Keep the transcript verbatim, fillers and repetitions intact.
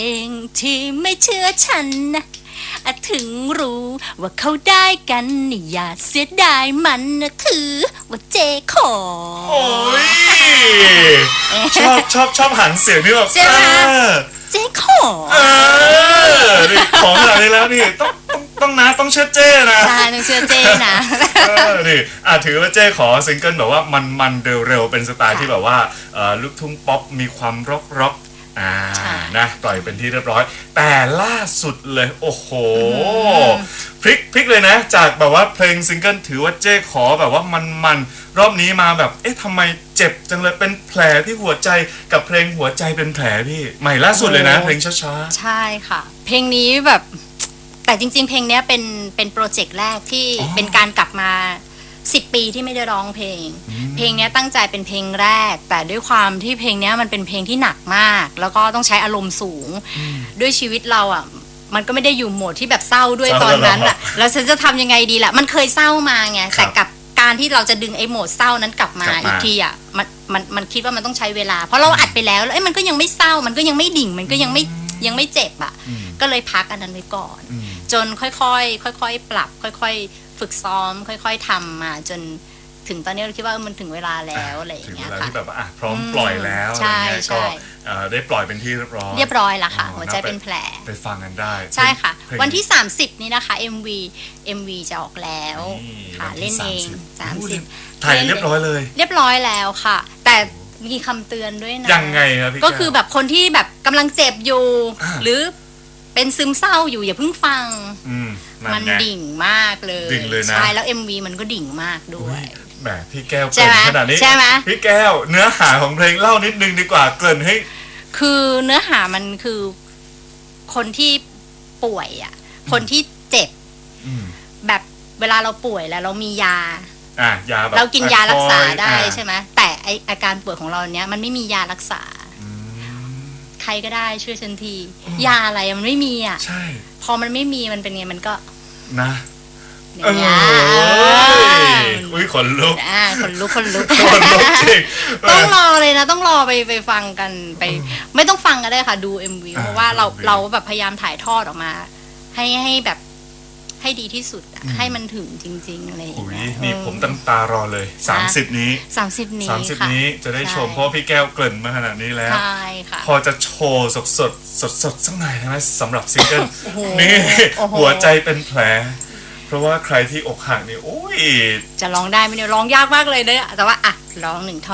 เองที่ไม่เชื่อฉันนะถึงรู้ว่าเขาได้กันอย่าเสียดายมันนะคือว่าเจขอโอ้ยชอบชอบชอบหันเสียงนี่แบบใช่ไหมเจขอเออนี่ของขนาดนี้แล้วนี่ต้องต้องต้องนะต้องเชื่อเจ้นะใช่ต้องเชื่อเจ้นะเออนี่อ่ะถือว่าเจ้ขอซิงเกิลแบบว่ามันมันเร็วๆเป็นสไตล์ที่แบบว่าเอ่อลูกทุ่งป๊อปมีความร็อกร็อกอ่านะปล่อยเป็นที่เรียบร้อยแต่ล่าสุดเลยโอ้โหพลิกพลิกเลยนะจากแบบว่าเพลงซิงเกิลถือว่าเจ้ขอแบบว่ามันมันรอบนี้มาแบบเอ๊ะทำไมเจ็บจังเลยเป็นแผลที่หัวใจกับเพลงหัวใจเป็นแผลพี่ใหม่ล่าสุดเลยนะเพลงช้าๆใช่ค่ะเพลงนี้แบบแต่จริงๆเพลงนี้เป็นเป็นโปรเจกต์แรกที่เป็นการกลับมาสิบปีที่ไม่ได้ร้องเพลงเพลงนี้ตั้งใจเป็นเพลงแรกแต่ด้วยความที่เพลงนี้มันเป็นเพลงที่หนักมากแล้วก็ต้องใช้อารมณ์สูงด้วยชีวิตเราอ่ะมันก็ไม่ได้อยู่โหมดที่แบบเศร้าด้วยตอนนั้นอ่ะแล้วฉันจะทำยังไงดีล่ะมันเคยเศร้ามาไงแต่กับการที่เราจะดึงไอ้โหมดเศร้านั้นกลับมาอีกทีอ่ะมันมันมันคิดว่ามันต้องใช้เวลาเพราะเราอัดไปแล้วแล้วมันก็ยังไม่เศร้ามันก็ยังไม่ดิ่งมันก็ยังไม่ยังไม่เจ็บอ่ะก็เลยพักอันนั้นไว้ก่อนจนค่อยๆค่อยๆปรับค่อยๆฝึกซ้อมค่อยๆทำมาจนถึงตอนนี้เราคิดว่ามันถึงเวลาแล้วอะไรอย่างเงี้ยค่ะถึงเวลาที่แบบอ่ะพร้อมปล่อยแล้วอะไรเงี้ยก็ได้ปล่อยเป็นที่เรียบร้อยเรียบร้อยแล้วค่ะหัวใจเป็นแผลไปฟังกันได้ใช่ค่ะวันที่สามสิบนี้นะคะ เอ็ม วี เอ็ม วี จะออกแล้วค่ะเล่นเองสามสิบถ่ายเรียบร้อยเลยเรียบร้อยแล้วค่ะแต่มีคำเตือนด้วยนะยังไงครับพี่ก็คือแบบคนที่แบบกำลังเจ็บอยู่หรือเป็นซึมเศร้าอยู่อย่าเพิ่งฟังมันดิ่งมากเลยใช่แล้ว เอ็ม วี มันก็ดิ่งมากด้วยแหมพี่แก้วเกินขนาดนี้พี่แก้วเนื้อหาของเพลงเล่านิดนึงดีกว่าเกริ่นให้คือเนื้อหามันคือคนที่ป่วยอ่ะคนที่เจ็บแบบเวลาเราป่วยแล้วเรามียาอ่ะยาแบบเรากินยารักษาได้ใช่ไหมแต่ไออาการป่วยของเราเนี้ยมันไม่มียารักษาใครก็ได้ช่วยฉันทียาอะไรมันไม่มีอ่ะใช่พอมันไม่มีมันเป็นไงมันก็นะเอออุ้ยขนลุกอ่าขนลุกขนลุกขนลุกจริงต้องรอเลยนะต้องรอไปไปฟังกันไปไม่ต้องฟังก็ได้ค่ะดู เอ็ม วี เพราะว่าเราเราแบบพยายามถ่ายทอดออกมาให้ให้แบบให้ดีที่สุดให้มันถึงจริงๆอะไรอย่างเงี้ยนี่ผมตั้งตารอเลยสามสิบนี้สามสิบนี้สามสิบนี้จะได้ชมเพราะพี่แก้วเกริ่นมาขนาดนี้แล้วใช่ค่ะพอจะโชว์สดสดสดสดสักหน่อยได้ไหมสำหรับซิงเกิลนี่หัวใจเป็นแผลเพราะว่าใครที่อกหักนี่โอ้ยจะร้องได้ไหมเนี่ยร้องยากมากเลยเด้อแต่ว่าอ่ะร้องหนึ่งท่อน